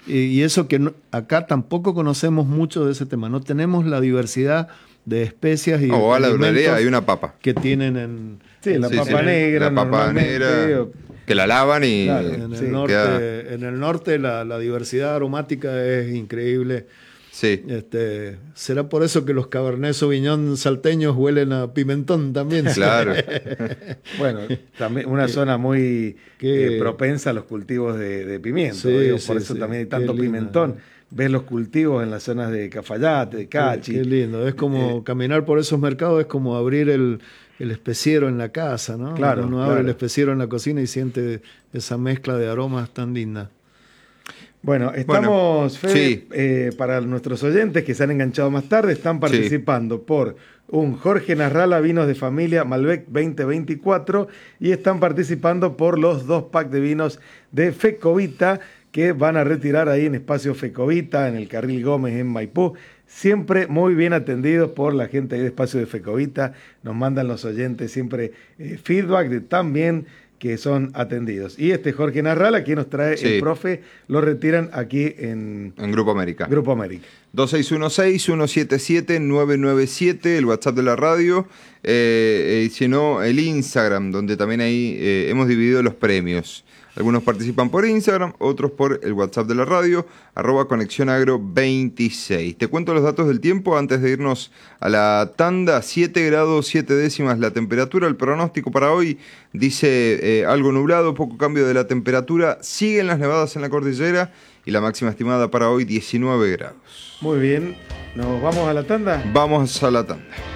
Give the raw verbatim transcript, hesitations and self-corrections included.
Y, y eso que no, acá tampoco conocemos mucho de ese tema. No tenemos la diversidad de especias y oh, a la droguería hay una papa. Que tienen en... Sí, la sí, papa sí, negra. La papa negra. Que la lavan y... Claro, en, el sí, norte, queda... en el norte la, la diversidad aromática es increíble. Sí. Este, ¿será por eso que los Cabernet Sauvignon salteños huelen a pimentón también? Claro. Bueno, también una zona muy eh, propensa a los cultivos de, de pimiento. Sí, digo, sí, por eso sí, también hay tanto lindo, pimentón. ¿no? Ves los cultivos en las zonas de Cafayate, de Cachi. Qué, qué lindo. Es como eh, caminar por esos mercados, es como abrir el, el especiero en la casa, ¿no? Claro, Uno claro. abre el especiero en la cocina y siente esa mezcla de aromas tan linda. Bueno, estamos, bueno, Fede, sí. eh, para nuestros oyentes que se han enganchado más tarde, están participando sí. por un Jorge Narrala Vinos de Familia Malbec veinte veinticuatro y están participando por los dos packs de vinos de Fecovita que van a retirar ahí en Espacio Fecovita, en el Carril Gómez en Maipú. Siempre muy bien atendidos por la gente ahí de Espacio de Fecovita. Nos mandan los oyentes siempre eh, feedback de tan bien que son atendidos. Y este Jorge Narral, aquí nos trae sí. el profe, lo retiran aquí en... En Grupo América. Grupo América. dos seis uno seis, uno siete siete, nueve nueve siete, el WhatsApp de la radio, eh, eh, si no, el Instagram, donde también ahí eh, hemos dividido los premios. Algunos participan por Instagram, otros por el WhatsApp de la radio, arroba Conexión Agro veintiséis. Te cuento los datos del tiempo antes de irnos a la tanda. siete grados siete décimas la temperatura. El pronóstico para hoy dice eh, algo nublado, poco cambio de la temperatura. Siguen las nevadas en la cordillera y la máxima estimada para hoy diecinueve grados. Muy bien, ¿nos vamos a la tanda? Vamos a la tanda.